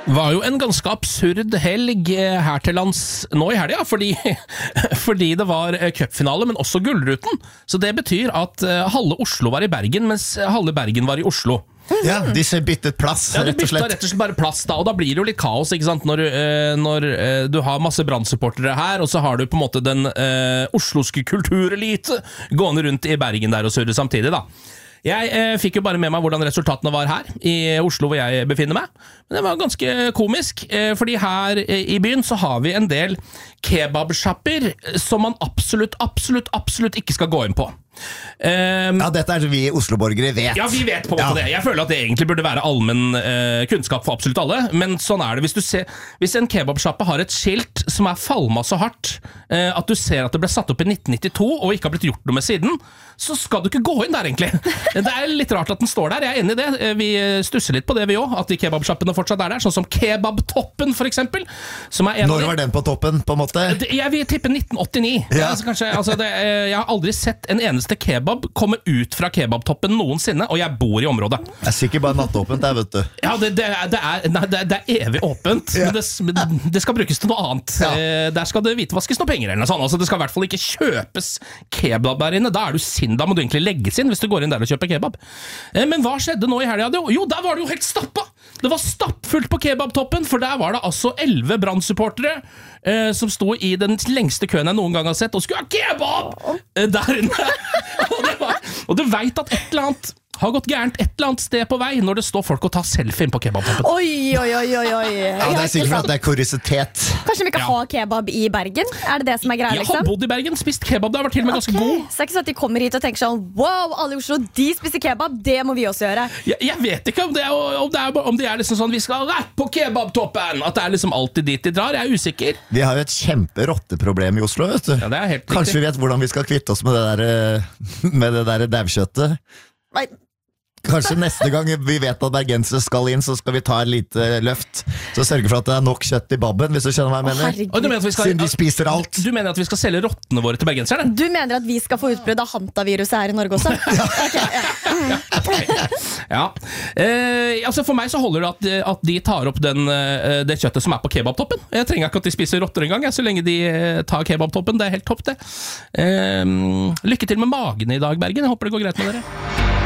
var jo en ganske absurd helg her til lands nå i helga, fordi det var cupfinale, men også Gullruten. Så det betyr at halve Oslo var i Bergen, mens halve Bergen var i Oslo. Ja, disse byttet plass, Ja, rett og slett. rett og slett bare plass da, og da blir det jo litt kaos, ikke sant? Når du har masse Brann-supportere her, og så har du på en måte den osloske kulturelite gående rundt i Bergen der og surre samtidig da. Jeg fikk jo bare med meg hvordan resultatene var her i Oslo hvor jeg befinner meg, men det var ganske komisk, fordi her i byen så har vi en del kebabshopper som man absolutt ikke skal gå inn på. Ja, dette er vi Oslo-borgere vet. Ja, vi vet på en måte det. Jeg føler at det egentlig burde være allmenn kunnskap for absolutt alle, men sånn er det. Hvis en kebabshoppe har et skilt som er falma så hardt at du ser at det ble satt opp i 1992 og ikke har blitt gjort noe med siden, så skal du ikke gå inn der egentlig. Det er litt rart at den står der, jeg er enig i det. Vi stusser litt på det vi også, at de kebabshoppene fortsatt er der, sånn som Kebabtoppen for eksempel, som er en Når var den på toppen, på en måte? Jeg vil tippe 1989. Ja. Jeg har aldri sett en eneste kebab komme ut fra Kebabtoppen noensinne, og jeg bor i området. Det er sikkert bare nattåpent der, vet du. Ja, det er evig åpent, Ja. men det skal brukes til noe annet. Ja. Der skal det hvitvaskes noe penger eller noe sånt. Altså, det skal i hvert fall ikke kjøpes kebab der inne. Da er du da må du egentlig legges inn hvis du går inn der og kjøper kebab. Men hva skjedde nå i helga? Jo, der var det jo helt stappa! Det var stappfullt på Kebabtoppen, for der var det altså 11 Brann-supportere som sto i den lengste køen jeg noen gang har sett, og skulle ha kebab der inne! og du vet at et eller annet har gått gærent et eller annet sted på vei når det står folk og tar selfie inn på Kebabtoppen. Oi. Ja, det er sikkert for at det er kuriositet. Kanskje vi ikke har kebab i Bergen? Er det som er greia, Jeg liksom? har bodd i Bergen, spist kebab, det har vært til og med ganske god. Så det er ikke sånn at de kommer hit og tenker sånn: wow, alle i Oslo, de spiser kebab, det må vi også gjøre. Jeg vet ikke om det er liksom sånn vi skal rett på Kebabtoppen, at det er liksom alltid dit de drar, jeg er usikker. Vi har jo et kjemperotteproblem i Oslo, vet du. Ja, det er helt Kanskje riktig. vi vet hvordan vi skal kvitte oss med det der daukjøttet. Nei, Kanskje neste gang vi vet at bergensere skal inn, så skal vi ta et lite løft. Så sørge for at det er nok kjøtt i babben, hvis du skjønner hva jeg mener. herregud. Og du mener at vi skal, Siden de spiser alt. Du mener at vi skal selge rottene våre til bergenserne? Du mener at vi skal få utbrudd av hantaviruset her i Norge også? Ok, ja. Ja. Altså for meg så holder det at de tar opp det kjøttet som er på Kebabtoppen. Jeg trenger ikke at de spiser rotter engang, så lenge de tar Kebabtoppen. Det er helt topp det. Lykke til med magen i dag, Bergen. Jeg håper det går greit med dere.